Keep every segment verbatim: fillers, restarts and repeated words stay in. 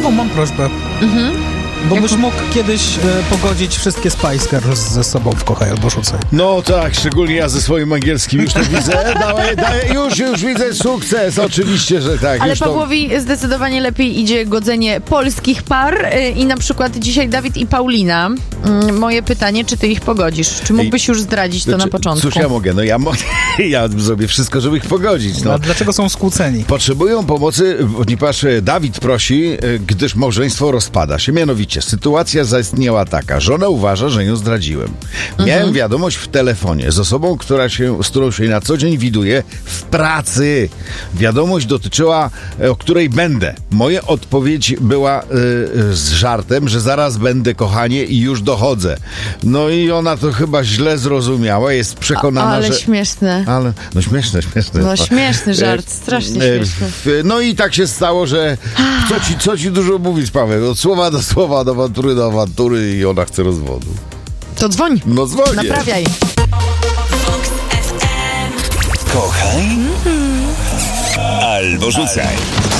Nową mam prośbę. Mhm. Bo byś mógł kiedyś e, pogodzić wszystkie Spice Girls ze sobą w Kochaj albo Rzucaj. No tak, szczególnie ja ze swoim angielskim już to widzę. Dawaj, dawaj, już, już widzę sukces, oczywiście, że tak. Ale już Pawłowi to... zdecydowanie lepiej idzie godzenie polskich par y, i na przykład dzisiaj Dawid i Paulina. Y, moje pytanie, czy ty ich pogodzisz? Czy mógłbyś już zdradzić to znaczy, na początku? Cóż ja mogę? No ja mogę, ja zrobię wszystko, żeby ich pogodzić. No. A dlaczego są skłóceni? Potrzebują pomocy, ponieważ Dawid prosi, gdyż małżeństwo rozpada się. Mianowicie sytuacja zaistniała taka. Żona uważa, że ją zdradziłem. Miałem mhm. wiadomość w telefonie z osobą, która się, z którą się na co dzień widuję w pracy. Wiadomość dotyczyła, o której będę. Moja odpowiedź była y, z żartem, że zaraz będę, kochanie, i już dochodzę. No i ona to chyba źle zrozumiała. Jest przekonana, A, ale że... Ale śmieszne. Ale, no śmieszne, śmieszne. No śmieszny żart, strasznie śmieszny. No i tak się stało, że co ci, co ci dużo mówić, Paweł? Od słowa do słowa, od awantury do awantury i ona chce rozwodu. To dzwoń. No dzwonię. Naprawiaj. Kochaj mm-hmm. albo rzucaj.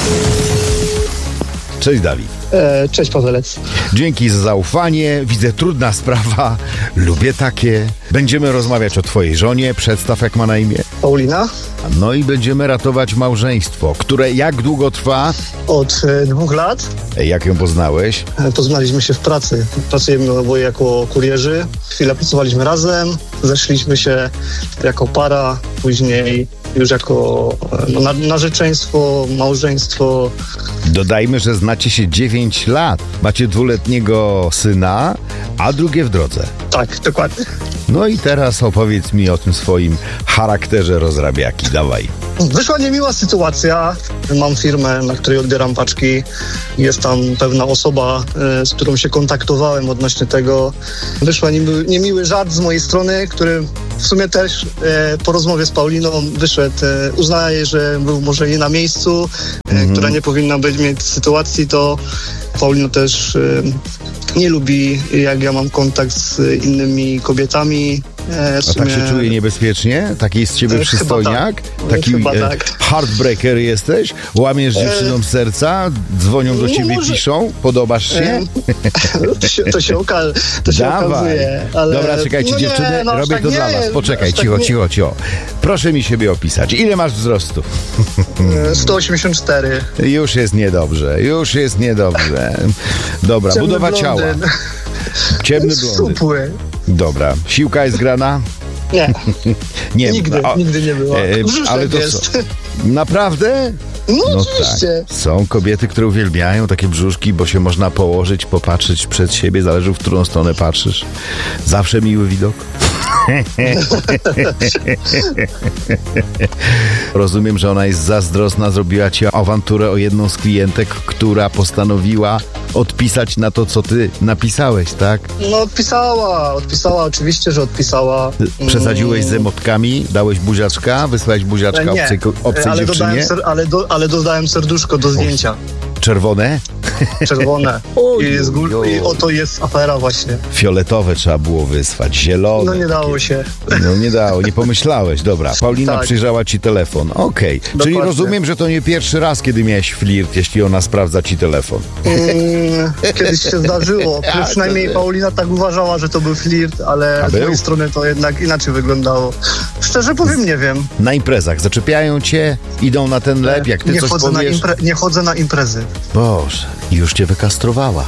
Cześć, Dawid. E, cześć, Pawelec. Dzięki za zaufanie. Widzę, trudna sprawa. Lubię takie. Będziemy rozmawiać o twojej żonie. Przedstaw, jak ma na imię. Paulina. No i będziemy ratować małżeństwo, które jak długo trwa? Od e, dwóch lat. Jak ją poznałeś? E, poznaliśmy się w pracy. Pracujemy oboje jako kurierzy. Chwilę pracowaliśmy razem. Zeszliśmy się jako para. Później już jako no, na, narzeczeństwo, małżeństwo. Dodajmy, że znacie się dziewięć lat. Macie dwuletniego syna, a drugie w drodze. Tak, dokładnie. No i teraz opowiedz mi o tym swoim charakterze rozrabiaki. Dawaj. Wyszła niemiła sytuacja. Mam firmę, na której odbieram paczki. Jest tam pewna osoba, z którą się kontaktowałem odnośnie tego. Wyszła niemiły, niemiły żart z mojej strony, który w sumie też e, po rozmowie z Pauliną wyszedł. E, uznaję, że był może nie na miejscu, e, mm-hmm. która nie powinna być mieć w sytuacji, to Paulina też e, nie lubi, jak ja mam kontakt z innymi kobietami. E, A tak się czuje niebezpiecznie? Taki jest z ciebie e, przystojniak? Tak. Taki Chyba e, tak. Heartbreaker jesteś? Łamiesz dziewczynom e... serca? Dzwonią do ciebie, może... piszą? Podobasz się? E... to się, to się, oka... to się okazuje. Ale... Dobra, czekajcie, no nie, dziewczyny, no, robię tak to nie, dla was. Poczekaj, tak cicho, nie. cicho, cicho. Proszę mi siebie opisać. Ile masz wzrostu? sto osiemdziesiąt cztery. Już jest niedobrze, już jest niedobrze. Dobra, Ciemny budowa blondyn. ciała. Ciemny blondyn. Supły. Dobra, siłka jest grana? Nie. nie nigdy, a, nigdy nie była. E, ale to jest. Co? Naprawdę? No, no oczywiście. Tak. Są kobiety, które uwielbiają takie brzuszki, bo się można położyć, popatrzeć przed siebie, zależy w którą stronę patrzysz. Zawsze miły widok. Rozumiem, że ona jest zazdrosna, zrobiła ci awanturę o jedną z klientek, która postanowiła odpisać na to, co ty napisałeś, tak? No odpisała, odpisała, oczywiście, że odpisała. Przesadziłeś z emotkami? Dałeś buziaczka? Wysłałeś buziaczka nie, obcej, obcej ale dziewczynie? Dodałem ser, ale, do, ale dodałem serduszko do zdjęcia. Czerwone? Czerwone. I, z gór, I oto jest afera właśnie. Fioletowe trzeba było wysłać, zielone. No nie dało się. No nie dało, nie pomyślałeś. Dobra, Paulina tak. przyjrzała ci telefon. Okej, okay. Czyli rozumiem, że to nie pierwszy raz, kiedy miałeś flirt, jeśli ona sprawdza ci telefon. Mm, kiedyś się zdarzyło. Ja, przynajmniej to... Paulina tak uważała, że to był flirt, ale A z był? mojej strony to jednak inaczej wyglądało. Szczerze powiem, nie wiem. Na imprezach zaczepiają cię, idą na ten lep, jak ty nie coś chodzę powiesz. Na impre- nie chodzę na imprezy. Boże, już cię wykastrowała.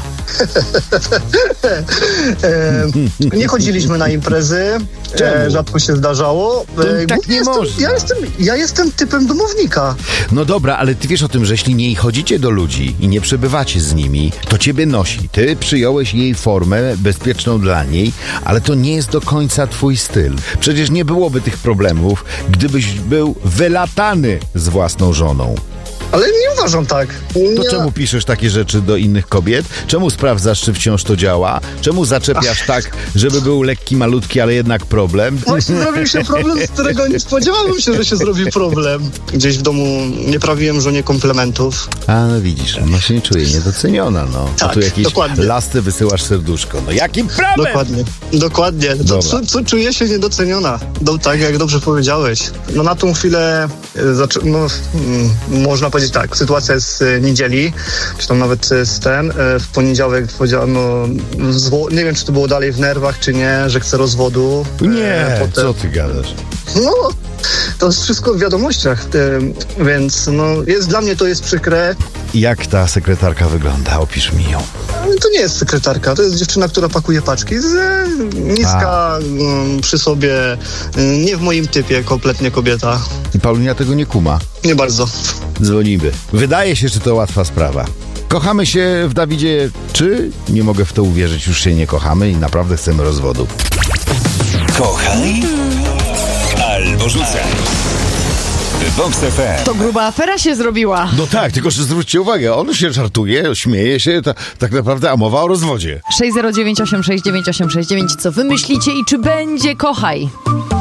e, nie chodziliśmy na imprezy. E, rzadko się zdarzało. E, tak nie jestem, można. Ja jestem, ja jestem typem domownika. No dobra, ale ty wiesz o tym, że jeśli nie chodzicie do ludzi i nie przebywacie z nimi, to ciebie nosi. Ty przyjąłeś jej formę bezpieczną dla niej, ale to nie jest do końca twój styl. Przecież nie byłoby tych problemów, gdybyś był wylatany z własną żoną. Ale nie uważam tak. Nie. To czemu piszesz takie rzeczy do innych kobiet? Czemu sprawdzasz, czy wciąż to działa? Czemu zaczepiasz Ach. tak, żeby był lekki, malutki, ale jednak problem? Właśnie zrobił się problem, z którego nie spodziewałem się, że się zrobi problem. Gdzieś w domu nie prawiłem żonie komplementów. A, no widzisz, ona się nie czuje niedoceniona, no. Tak, A tu jakieś dokładnie. lasty wysyłasz serduszko. No jaki problem? Dokładnie, dokładnie. To, co, co czuje się niedoceniona? Do, tak jak dobrze powiedziałeś. No na tą chwilę, zaczę- no, mm, można powiedzieć tak, sytuacja jest z niedzieli, czy tam nawet z ten, w poniedziałek powiedziałem, no, zło, nie wiem, czy to było dalej w nerwach, czy nie, że chcę rozwodu. Nie, Potem, co ty gadasz? No, to jest wszystko w wiadomościach, więc no, jest, dla mnie to jest przykre. Jak ta sekretarka wygląda? Opisz mi ją. To nie jest sekretarka, to jest dziewczyna, która pakuje paczki. Z, niska, m, przy sobie, nie w moim typie, kompletnie kobieta. I Paulina tego nie kuma. Nie bardzo. Dzwonimy. Wydaje się, że to łatwa sprawa. Kochamy się w Dawidzie, czy nie mogę w to uwierzyć, już się nie kochamy i naprawdę chcemy rozwodu? Kochaj albo rzucaj. Vox F M. To gruba afera się zrobiła. No tak, tylko że zwróćcie uwagę, on się żartuje, śmieje się, ta, tak naprawdę, a mowa o rozwodzie. sześć zero dziewięć osiem sześć dziewięć osiem sześć dziewięć. Co wy myślicie i czy będzie kochaj?